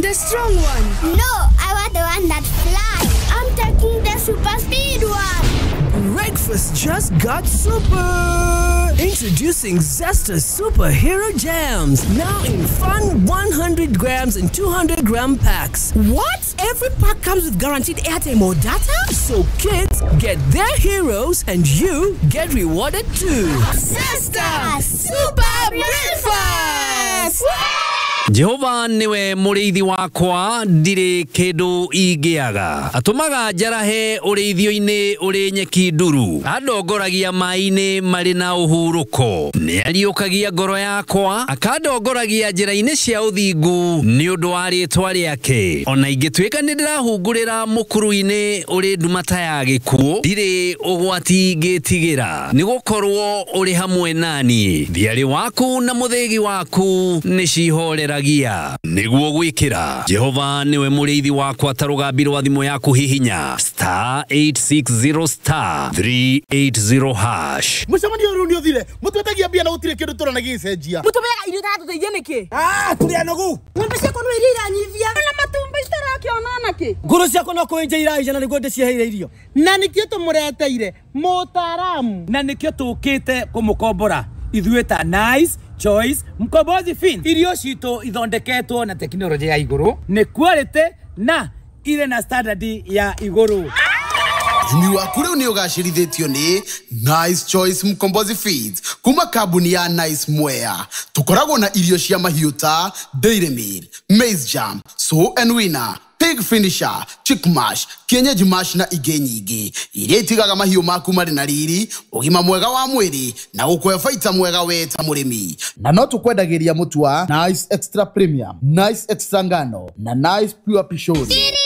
The strong one. No, I want the one that flies. I'm taking the super speed one. Breakfast just got super! Introducing Zesta Superhero Jams. Now in fun 100 grams and 200 gram packs. What? Every pack comes with guaranteed airtime or data? So kids get their heroes and you get rewarded too. Zesta Super Breakfast! Jehova niwe muriithi wakwa ndire kindu ingiaga atumaga njarahe urithio-ini uri nyeki nduru andongoragia mai-ini mari na uhuruko ni ariukagia ngoro yakwa akandongoragia njira-ini cia uthingu ni undu wa ritwa riake ona ingituika ni ndirahungurira mukuru-ini uri ndumata ya gikuo ndire ugwati ngitigira ni gukorwo uri hamwe nani thiari waku na muthegi waku ni cihorera niguo gwikira Jehova niwe muriithi wakwa tarugambirwo thimo yaku hihinya *860*380#. Mucemani uru ni uthire mutwetagia bia na gutire kindu turanagia icenjia Mutumega irio tatuteithia niki? turi anogu Ng'ombe ciakwa no iria iranyivia na matumba itarakiona naki? nguru ciakwa no kwenja iraija na niguo ndicieheire irio na nikio tumureteire mutaramu na nikio tukite kumukombora ithueta Nice Choice Mkombozi Feeds. Irio cito ithondeketwo na teknolojia ya iguru ni quality na ile na standard ya iguru. Imi waku riu ni ugacirithitio ni Nice Choice Mkombozi Feeds kuma kambuni ya Nice Mwea. Tukoragwo na irio cia mahiu ta Dairy Meal, Maize Jam, So and Winner, Pig Finisher, Chick Mash, Kienyeji Mash na ingĩ nyingĩ iria itigaga mahiũ maku marĩ na riri, ũgima mwega wa mwĩrĩ na gũkũhe baita mwega we ta mũrĩmi. Na no tũkwendagĩria mũtu wa Nice Extra Premium, Nice Extra Ngano na Nice Pure Pishori.